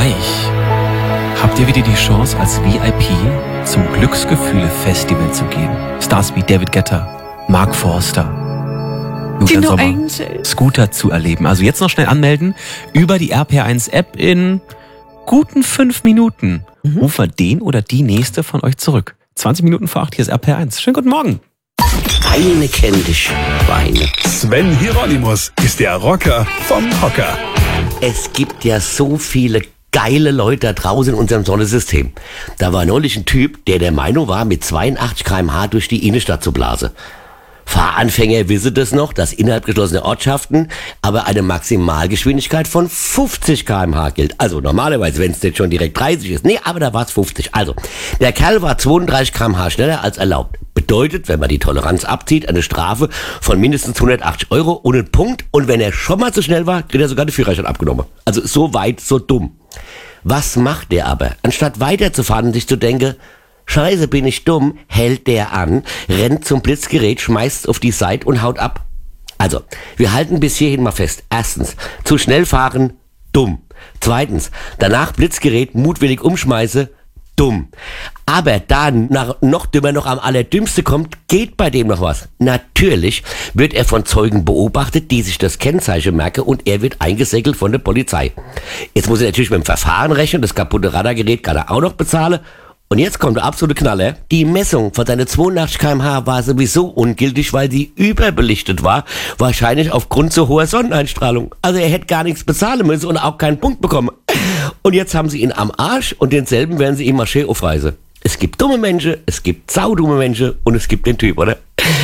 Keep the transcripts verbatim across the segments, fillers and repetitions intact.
Gleich habt ihr wieder die Chance, als V I P zum Glücksgefühle-Festival zu gehen. Stars wie David Guetta, Mark Forster, Julian Dino Sommer, Angel. Scooter zu erleben. Also jetzt noch schnell anmelden über die R P R eins App. In guten fünf Minuten mhm. rufen wir den oder die nächste von euch zurück. zwanzig Minuten vor acht, hier ist R P R eins. Schönen guten Morgen. Weine kenn dich, Weine. Sven Hieronymus ist der Rocker vom Hocker. Es gibt ja so viele geile Leute da draußen in unserem Sonnensystem. Da war neulich ein Typ, der der Meinung war, mit zweiundachtzig Kilometer pro Stunde durch die Innenstadt zu blasen. Fahranfänger wissen das noch, dass innerhalb geschlossener Ortschaften aber eine Maximalgeschwindigkeit von fünfzig Kilometer pro Stunde gilt. Also normalerweise, wenn es nicht schon direkt dreißig ist. Nee, aber da war es fünfzig. Also, der Kerl war zweiunddreißig Kilometer pro Stunde schneller als erlaubt. Bedeutet, wenn man die Toleranz abzieht, eine Strafe von mindestens hundertachtzig Euro und einen Punkt. Und wenn er schon mal zu schnell war, kriegt er sogar den Führerschein abgenommen. Also so weit, so dumm. Was macht der aber? Anstatt weiterzufahren und sich zu denken, Scheiße, bin ich dumm, hält der an, rennt zum Blitzgerät, schmeißt auf die Seite und haut ab. Also, wir halten bis hierhin mal fest. Erstens, zu schnell fahren, dumm. Zweitens, danach Blitzgerät mutwillig umschmeiße, dumm. Aber da nach, noch dümmer noch am allerdümmste kommt, geht bei dem noch was. Natürlich wird er von Zeugen beobachtet, die sich das Kennzeichen merken, und er wird eingesäckelt von der Polizei. Jetzt muss er natürlich mit dem Verfahren rechnen, das kaputte Radargerät kann er auch noch bezahlen. Und jetzt kommt der absolute Knaller. Die Messung von seinen zweiundachtzig Kilometer pro Stunde war sowieso ungültig, weil sie überbelichtet war. Wahrscheinlich aufgrund zu hoher Sonneneinstrahlung. Also er hätte gar nichts bezahlen müssen und auch keinen Punkt bekommen. Und jetzt haben sie ihn am Arsch und denselben werden sie ihm Marché aufreißen. Es gibt dumme Menschen, es gibt saudumme Menschen und es gibt den Typ, oder?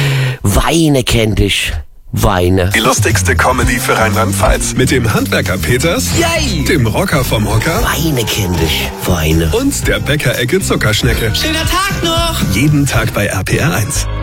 Weine kennt dich. Weine. Die lustigste Comedy für Rheinland-Pfalz. Mit dem Handwerker Peters, Yay! Dem Rocker vom Hocker Weine kennt dich. Weine. und der Bäckerecke Zuckerschnecke. Schöner Tag noch! Jeden Tag bei R P R eins.